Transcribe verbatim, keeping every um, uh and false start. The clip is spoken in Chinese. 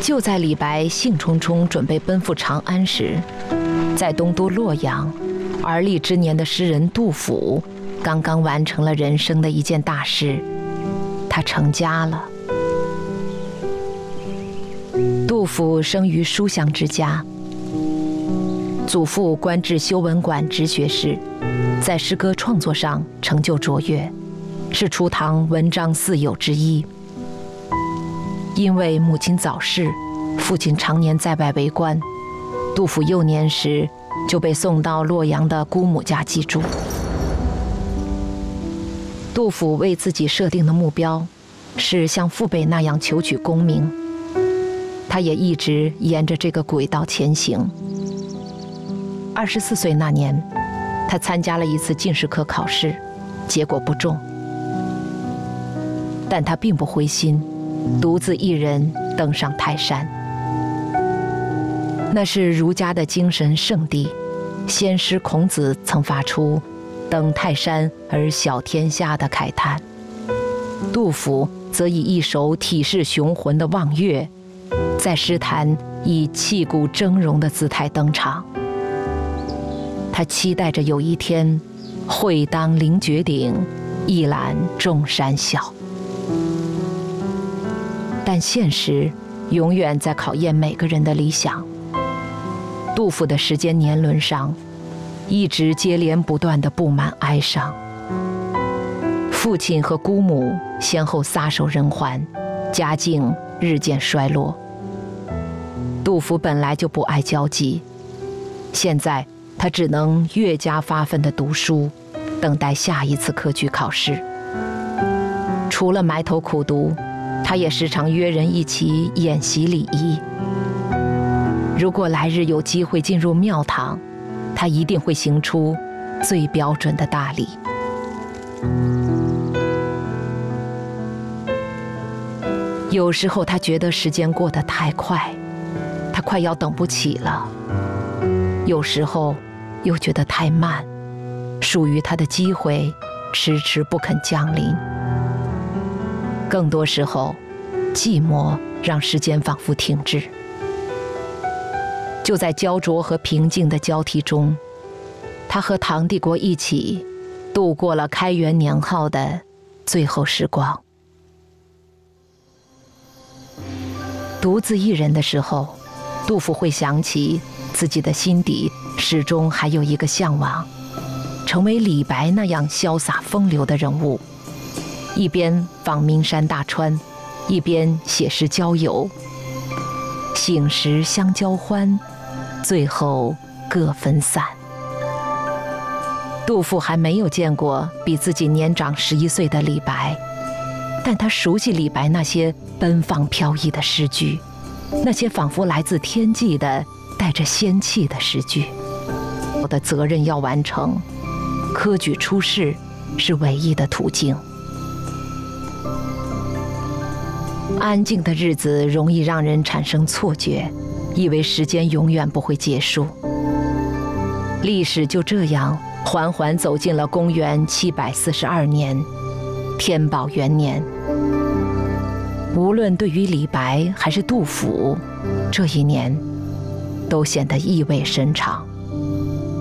就在李白兴冲冲准备奔赴长安时，在东都洛阳，而立之年的诗人杜甫刚刚完成了人生的一件大事，他成家了。杜甫生于书香之家，祖父官至修文馆直学士，在诗歌创作上成就卓越，是初唐文章四友之一。因为母亲早逝，父亲常年在外为官，杜甫幼年时就被送到洛阳的姑母家寄住。杜甫为自己设定的目标是像父辈那样求取功名，他也一直沿着这个轨道前行。二十四岁那年，他参加了一次进士科考试，结果不中，但他并不灰心，独自一人登上泰山。那是儒家的精神圣地，先师孔子曾发出登泰山而小天下的慨叹，杜甫则以一首体示雄浑的《望岳》，在诗坛以气骨峥嵘的姿态登场。他期待着有一天，会当凌绝顶，一览众山小。但现实永远在考验每个人的理想。杜甫的时间年轮上，一直接连不断的布满哀伤。父亲和姑母先后撒手人寰，家境日渐衰落。杜甫本来就不爱交际，现在他只能越加发奋地读书，等待下一次科举考试。除了埋头苦读，他也时常约人一起演习礼仪。如果来日有机会进入庙堂，他一定会行出最标准的大礼。有时候他觉得时间过得太快，他快要等不起了；有时候又觉得太慢，属于他的机会迟迟不肯降临。更多时候，寂寞让时间仿佛停滞。就在焦灼和平静的交替中，他和唐帝国一起度过了开元年号的最后时光。独自一人的时候，杜甫会想起自己的心底始终还有一个向往，成为李白那样潇洒风流的人物，一边访名山大川，一边写诗交友，醒时相交欢，最后各分散。杜甫还没有见过比自己年长十一岁的李白，但他熟悉李白那些奔放飘逸的诗句，那些仿佛来自天际的带着仙气的诗句。我的责任要完成，科举出仕是唯一的途径。安静的日子容易让人产生错觉，以为时间永远不会结束。历史就这样缓缓走进了公元七百四十二年，天宝元年。无论对于李白还是杜甫，这一年都显得意味深长。